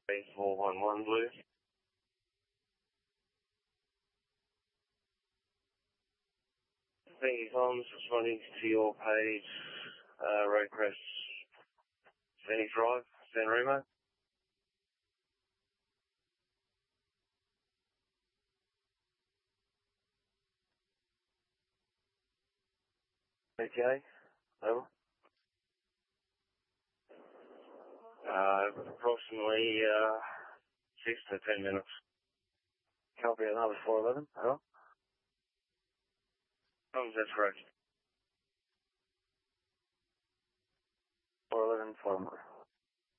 411 Blue. Thank you, Tom's responding to your page, Roadcrest, Sandy Drive, San Remo. Okay, over. Approximately 6 to 10 minutes. Copy another 411, over. That's correct. 411, 411.